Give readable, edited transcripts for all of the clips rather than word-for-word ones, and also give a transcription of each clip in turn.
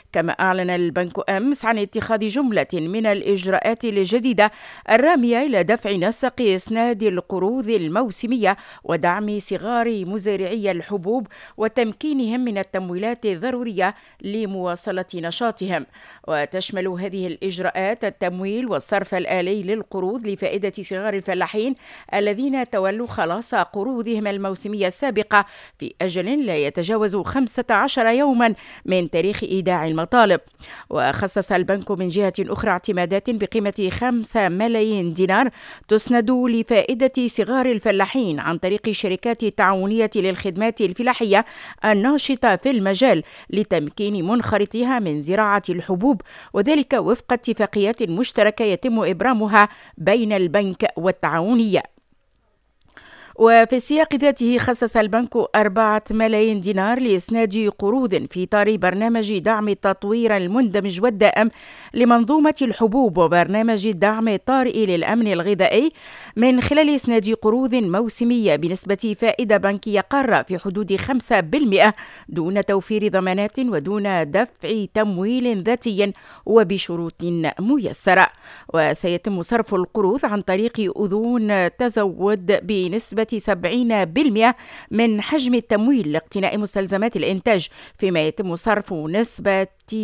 كما أعلن البنك أمس عن اتخاذ جملة من الإجراءات الجديدة الرامية إلى دفع نسق إسناد القروض الموسمية ودعم صغار مزارعي الحبوب وتمكينهم من التمويلات الضرورية لمواصلة نشاطهم. وتشمل هذه الإجراءات التمويل والصرف الآلي للقروض لفائدة صغار الفلاحين الذين تولوا خلاص قروضهم الموسمية السابقة في أجل لا يتجاوز 15 يوما من تاريخ إيداع المطالب. وخصص البنك من جهة أخرى اعتمادات بقيمة 5 ملايين دينار تسند لفائدة صغار الفلاحين عن طريق الشركات التعاونية للخدمات الفلاحية الناشطة في المجال لتمكين منخرطيها من زراعة الحبوب، وذلك وفق اتفاقيات مشتركة يتم إبرامها بين البنك والتعاونية. وفي السياق ذاته خصص البنك 4 ملايين دينار لإسناد قروض في إطار برنامج دعم التطوير المندمج والدائم لمنظومة الحبوب وبرنامج الدعم الطارئ للأمن الغذائي من خلال إسناد قروض موسمية بنسبة فائدة بنكية قارة في حدود 5% دون توفير ضمانات ودون دفع تمويل ذاتي وبشروط ميسرة. وسيتم صرف القروض عن طريق أذون تزود بنسبة 70% من حجم التمويل لاقتناء مستلزمات الإنتاج، فيما يتم صرف نسبة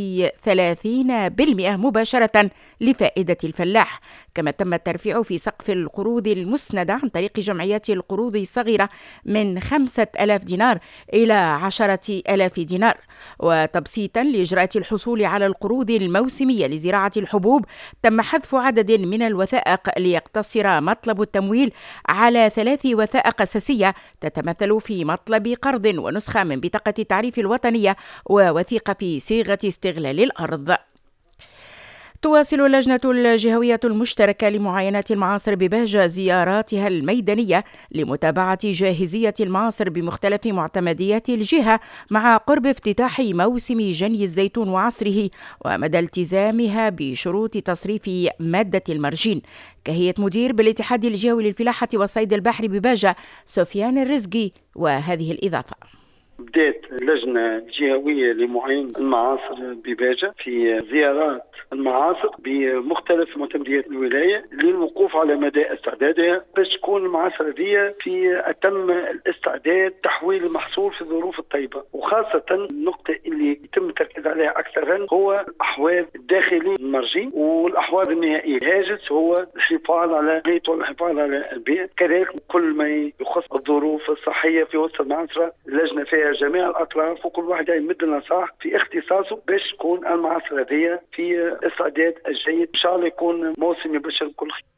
30% مباشرة لفائدة الفلاح. كما تم الترفيع في سقف القروض المسندة عن طريق جمعيات القروض الصغيرة من 5,000 دينار إلى 10,000 دينار. وتبسيطا لإجراءات الحصول على القروض الموسمية لزراعة الحبوب تم حذف عدد من الوثائق ليقتصر مطلب التمويل على 3 وثائق أساسية تتمثل في مطلب قرض ونسخة من بطاقة التعريف الوطنية ووثيقة في صيغة استغلال الأرض. تواصل اللجنة الجهوية المشتركة لمعاينة المعاصر ببهجة زياراتها الميدانية لمتابعة جاهزية المعاصر بمختلف معتمديات الجهة مع قرب افتتاح موسم جني الزيتون وعصره ومدى التزامها بشروط تصريف مادة المرجين. كهيئة مدير بالاتحاد الجهوي للفلاحة والصيد البحري ببهجة سفيان الرزقي وهذه الإضافة. بدأت اللجنة الجهوية لمعاينة المعاصر ببهجة في زيارات المعاصر بمختلف معتمديات الولاية للوقوف على مدى استعدادها باش تكون المعاصر هذه في أتم الاستعداد تحويل المحصول في الظروف الطيبة، وخاصة النقطة اللي يتم التركيز عليها أكثرا هو الأحواض الداخلي المرجي والأحواض النهائية. الهاجس هو الحفاظ على البيت والحفاظ على البيئة، كذلك كل ما يخص الظروف الصحية في وسط المعاصرة. اللجنة فيها جميع الأطراف وكل واحد يمد النصائح في اختصاصه باش تكون المعاصر هذه في استعداد الجيد، إن شاء الله يكون موسم يبشر كل خير.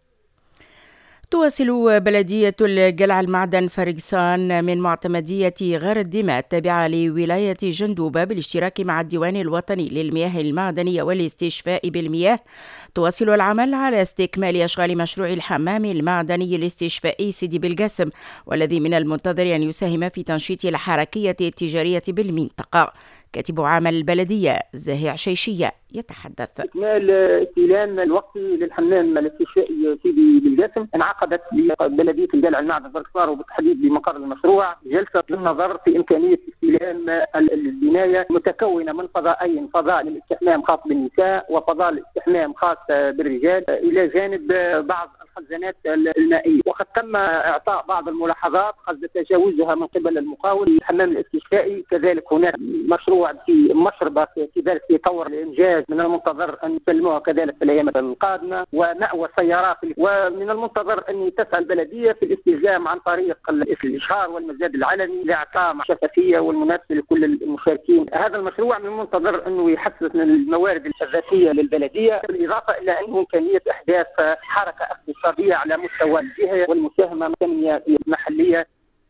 تواصل بلدية القلعة المعدن فرقسان من معتمدية غار الدماء التابعة لولاية جندوبة بالاشتراك مع الديوان الوطني للمياه المعدنية والاستشفاء بالمياه تواصل العمل على استكمال أشغال مشروع الحمام المعدني الاستشفائي سيدي بالقاسم، والذي من المنتظر أن يساهم في تنشيط الحركية التجارية بالمنطقة. كاتب عام البلدية زاهي عشيشية يتحدث. استكمال استلام الوقتي للحمام الاستشفائي سيدي بالقاسم انعقدت ببلدية القلعة المعدن فرقسان وبالتحديد بمقر المشروع جلسة للنظر في إمكانية استلام البناية متكونة من فضاءين، فضاء للاستحمام خاص بالنساء وفضاء للاستحمام خاص بالرجال، إلى جانب بعض الخزانات المائية. وقد تم إعطاء بعض الملاحظات قصد تجاوزها من قبل المقاول. الحمام الاستشفائي كذلك هناك مشروع في مشربة كذلك يطور الإنجاز، من المنتظر أن يسلموها كذلك في الأيام القادمة، ومأوى سيارات، ومن المنتظر أن تسعى البلدية في الاستلزام عن طريق الإشهار والمزاد العلني لإعطاء شفافية والمنافسة لكل المشاركين. هذا المشروع من المنتظر أنه يحسن من الموارد الشفافية للبلدية، بالإضافة إلى أنه إمكانية إحداث حركة اقتصادية على مستوى الجهة والمساهمة محلية.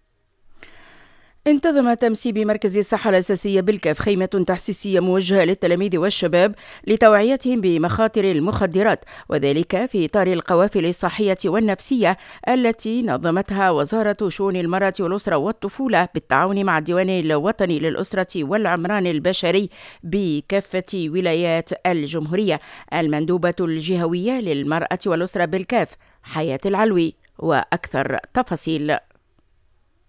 انتظم أمس بمركز الصحة الأساسية بالكاف خيمة تحسيسية موجهة للتلاميذ والشباب لتوعيتهم بمخاطر المخدرات، وذلك في إطار القوافل الصحية والنفسية التي نظمتها وزارة شؤون المرأة والأسرة والطفولة بالتعاون مع الديوان الوطني للأسرة والعمران البشري بكافة ولايات الجمهورية. المندوبة الجهوية للمرأة والأسرة بالكاف حياة العلوي وأكثر تفاصيل.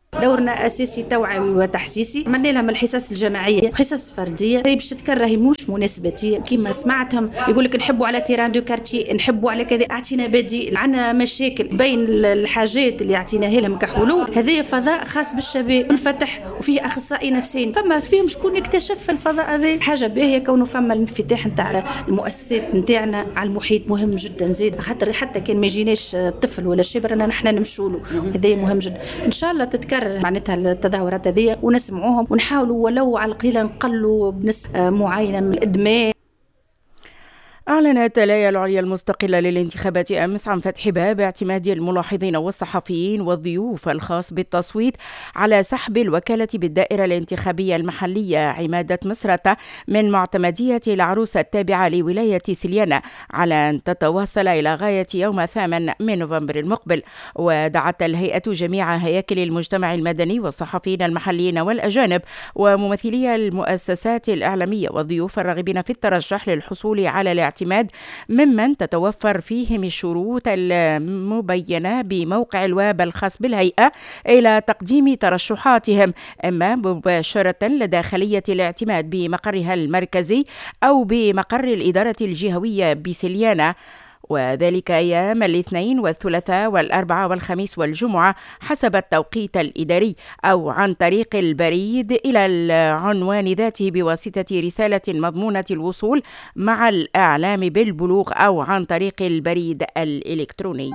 دورنا أساسي توعوي وتحسيسي، عملنا لهم الحصص الجماعية حصص فردية باش تتكرر هي مش مناسبتي كما سمعتهم يقول لك نحبوا على تيران دو كارتي، نحبوا على كذا، اعطينا بديل، عندنا مشاكل بين الحاجات اللي اعطيناها لهم كحلول. هذا فضاء خاص بالشباب منفتح وفيه اخصائي نفسيين، فما فيهم شكون اكتشف الفضاء هذا، حاجه باهيه كونه فما الانفتاح نتاع المؤسسات نتاعنا على المحيط مهم جدا زيد، خاطر حتى كان ما يجيناش طفل ولا شاب رانا نحن نمشوا له، هذا مهم جدا. ان شاء الله تتكرر معناتها التظاهرات هذه ونسمعوهم ونحاولوا ولو على القليل نقلوا بنسبة معينة من الإدمان. أعلنت الهيئة العليا المستقلة للانتخابات أمس عن فتح باب اعتماد الملاحظين والصحفيين والضيوف الخاص بالتصويت على سحب الوكالة بالدائرة الانتخابية المحلية عمادة مسرة من معتمدية العروسة التابعة لولاية سليانة على أن تتواصل إلى غاية يوم 8 من نوفمبر المقبل. ودعت الهيئة جميع هياكل المجتمع المدني والصحفيين المحليين والأجانب وممثلي المؤسسات الإعلامية والضيوف الراغبين في الترشح للحصول على الاعتماد ممن تتوفر فيهم الشروط المبينة بموقع الويب الخاص بالهيئة إلى تقديم ترشحاتهم إما مباشرة لدى خلية الاعتماد بمقرها المركزي أو بمقر الإدارة الجهوية بسليانة، وذلك أيام الاثنين والثلاثاء والأربعاء والخميس والجمعة حسب التوقيت الإداري، أو عن طريق البريد إلى العنوان ذاته بواسطة رسالة مضمونة الوصول مع الإعلام بالبلوغ أو عن طريق البريد الإلكتروني.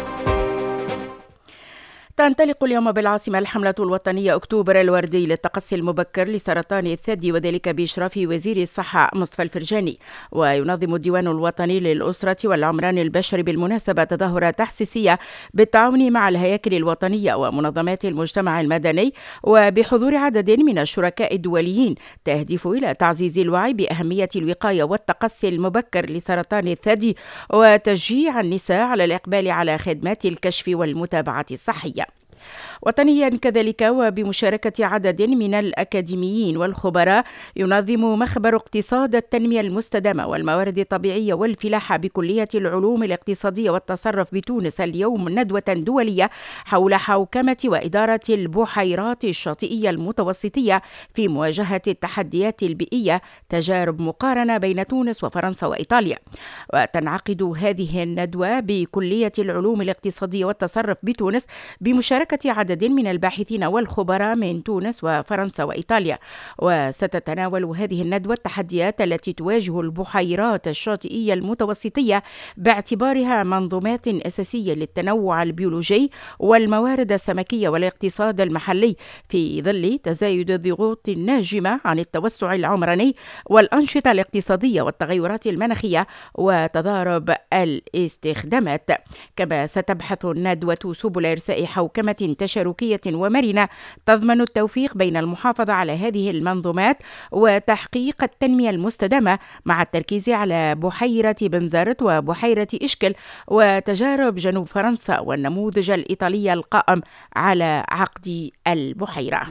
تنطلق اليوم بالعاصمة الحملة الوطنية أكتوبر الوردي للتقصي المبكر لسرطان الثدي، وذلك بإشراف وزير الصحة مصطفى الفرجاني. وينظم الديوان الوطني للأسرة والعمران البشري بالمناسبة تظاهرة تحسيسية بالتعاون مع الهياكل الوطنية ومنظمات المجتمع المدني وبحضور عدد من الشركاء الدوليين، تهدف إلى تعزيز الوعي بأهمية الوقاية والتقصي المبكر لسرطان الثدي وتشجيع النساء على الإقبال على خدمات الكشف والمتابعة الصحية. وطنيا كذلك وبمشاركة عدد من الأكاديميين والخبراء ينظم مخبر اقتصاد التنمية المستدامة والموارد الطبيعية والفلاحة بكلية العلوم الاقتصادية والتصرف بتونس اليوم ندوة دولية حول حوكمة وإدارة البحيرات الشاطئية المتوسطية في مواجهة التحديات البيئية، تجارب مقارنة بين تونس وفرنسا وإيطاليا. وتنعقد هذه الندوة بكلية العلوم الاقتصادية والتصرف بتونس بمشاركة عدد من الباحثين والخبراء من تونس وفرنسا وإيطاليا. وستتناول هذه الندوة التحديات التي تواجه البحيرات الشاطئية المتوسطية باعتبارها منظومات أساسية للتنوع البيولوجي والموارد السمكية والاقتصاد المحلي في ظل تزايد الضغوط الناجمة عن التوسع العمراني والأنشطة الاقتصادية والتغيرات المناخية وتضارب الاستخدامات. كما ستبحث الندوة سبل إرساء حوكمة تشاركية ومرنة تضمن التوفيق بين المحافظة على هذه المنظومات وتحقيق التنمية المستدامة مع التركيز على بحيرة بنزرت وبحيرة إشكل وتجارب جنوب فرنسا والنموذج الإيطالي القائم على عقد البحيرة.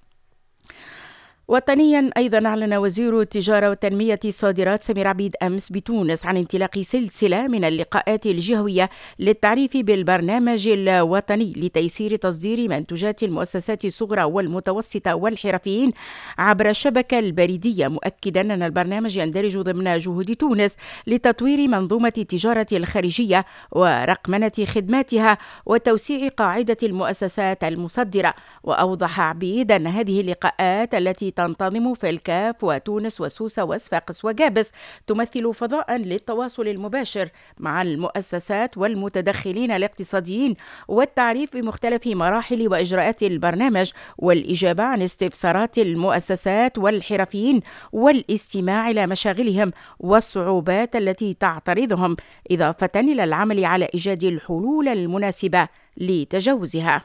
وطنيا أيضا أعلن وزير التجارة والتنمية الصادرات سمير عبيد أمس بتونس عن انطلاق سلسلة من اللقاءات الجهوية للتعريف بالبرنامج الوطني لتيسير تصدير منتوجات المؤسسات الصغرى والمتوسطة والحرفيين عبر الشبكة البريدية، مؤكدا أن البرنامج يندرج ضمن جهود تونس لتطوير منظومة التجارة الخارجية ورقمنة خدماتها وتوسيع قاعدة المؤسسات المصدرة. وأوضح عبيد أن هذه اللقاءات التي تنتظم في الكاف وتونس وسوسة وصفاقس وجابس تمثل فضاء للتواصل المباشر مع المؤسسات والمتدخلين الاقتصاديين والتعريف بمختلف مراحل وإجراءات البرنامج والإجابة عن استفسارات المؤسسات والحرفيين والاستماع إلى مشاغلهم والصعوبات التي تعترضهم، إضافة إلى العمل على إيجاد الحلول المناسبة لتجاوزها.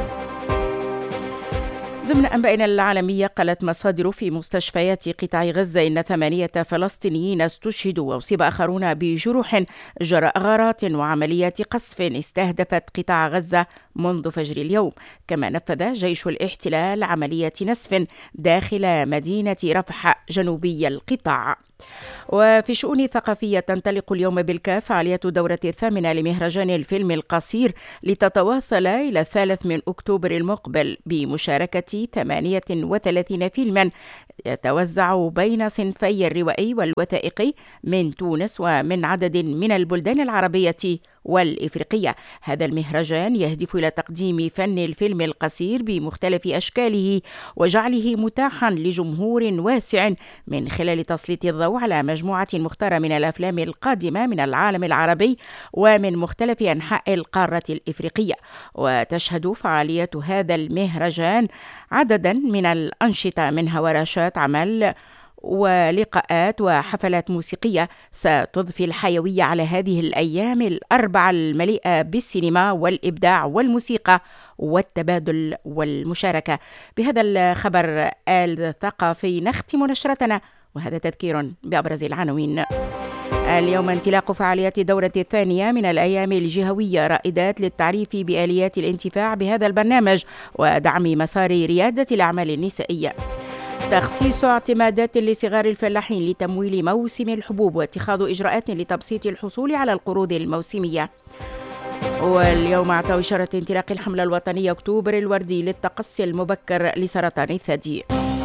ضمن أنبائنا العالمية، قالت مصادر في مستشفيات قطاع غزة إن 8 فلسطينيين استشهدوا وأصيب آخرون بجروح جراء غارات وعمليات قصف استهدفت قطاع غزة منذ فجر اليوم. كما نفذ جيش الاحتلال عملية نسف داخل مدينة رفح جنوبي القطاع. وفي شؤون ثقافية تنطلق اليوم بالكاف فعالية دورة 8 لمهرجان الفيلم القصير لتتواصل إلى 3 أكتوبر المقبل بمشاركة 38 فيلما يتوزع بين صنفي الروائي والوثائقي من تونس ومن عدد من البلدان العربية والإفريقية. هذا المهرجان يهدف إلى تقديم فن الفيلم القصير بمختلف أشكاله وجعله متاحا لجمهور واسع من خلال تسليط الضوء على مجموعة مختارة من الأفلام القادمة من العالم العربي ومن مختلف أنحاء القارة الإفريقية. وتشهد فعالية هذا المهرجان عددا من الأنشطة منها ورشات عمل ولقاءات وحفلات موسيقية ستضفي الحيوية على هذه الأيام الأربعة المليئة بالسينما والإبداع والموسيقى والتبادل والمشاركة. بهذا الخبر الثقافي نختم نشرتنا، وهذا تذكير بأبرز العناوين. اليوم انطلاق فعاليات الدورة 2 من الأيام الجهوية رائدات للتعريف بآليات الانتفاع بهذا البرنامج ودعم مسار ريادة الأعمال النسائية. تخصيص اعتمادات لصغار الفلاحين لتمويل موسم الحبوب واتخاذ إجراءات لتبسيط الحصول على القروض الموسمية. واليوم أعطوا إشارة انطلاق الحملة الوطنية أكتوبر الوردي للتقصي المبكر لسرطان الثدي.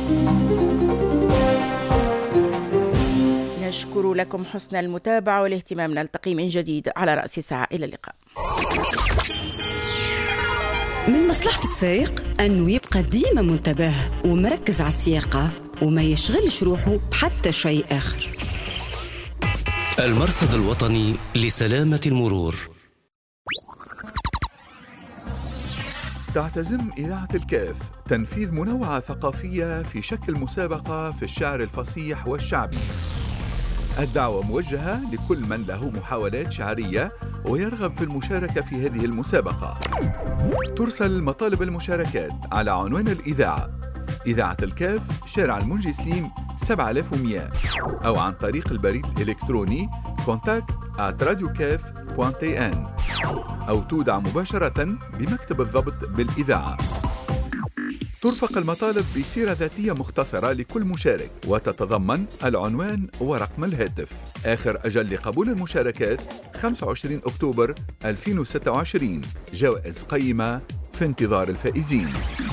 نشكر لكم حسن المتابعة والاهتمام. نلتقي من جديد على رأس الساعة. إلى اللقاء. من مصلحة السائق أنه يبقى ديما منتبه ومركز على السياقة وما يشغلش روحه بحتى شيء آخر. المرصد الوطني لسلامة المرور. تعتزم إذاعة الكاف تنفيذ منوعة ثقافية في شكل مسابقة في الشعر الفصيح والشعبي. الدعوة موجهة لكل من له محاولات شعرية ويرغب في المشاركة في هذه المسابقة. ترسل مطالب المشاركات على عنوان الإذاعة: إذاعة الكاف، شارع المنجي سليم 7100، أو عن طريق البريد الإلكتروني contact@radiocaf.tn، أو تودع مباشرة بمكتب الضبط بالإذاعة. ترفق المطالب بسيرة ذاتية مختصرة لكل مشارك وتتضمن العنوان ورقم الهاتف. آخر أجل لقبول المشاركات 25 أكتوبر 2026. جوائز قيمة في انتظار الفائزين.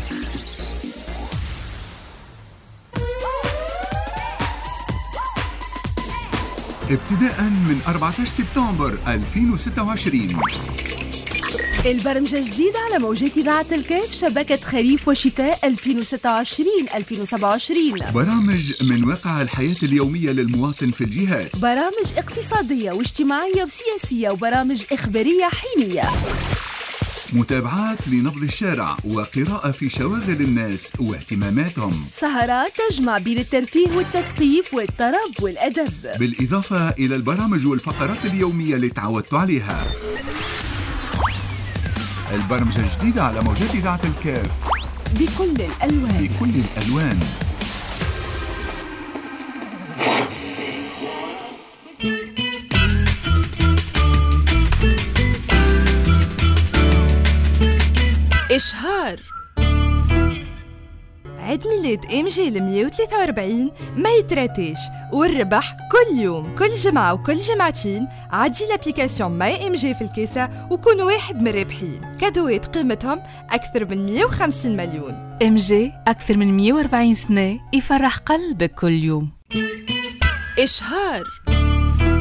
ابتداء من 14 سبتمبر 2026 البرمجة جديدة على موجات إذاعة الكاف، شبكة خريف وشتاء 2026-2027. برامج من واقع الحياة اليومية للمواطن في الجهات، برامج اقتصادية واجتماعية وسياسية، وبرامج إخبارية حينية. متابعات لنبض الشارع وقراءة في شواغل الناس واهتماماتهم. سهرات تجمع بين الترفيه والتثقيف والطرب والأدب، بالإضافة إلى البرامج والفقرات اليومية اللي تعودتوا عليها. البرمجة الجديدة على موجات إذاعة الكاف بكل الألوان. إشهار عيد ميلاد MG 143 ما يتراتيش، والربح كل يوم، كل جمعة وكل جمعتين. عدي لابليكاسيون ماي MG في الكيسة وكونوا واحد من الرابحين. كادوات قيمتهم أكثر من 150 مليون. MG أكثر من 140 سنة، يفرح قلبك كل يوم. إشهار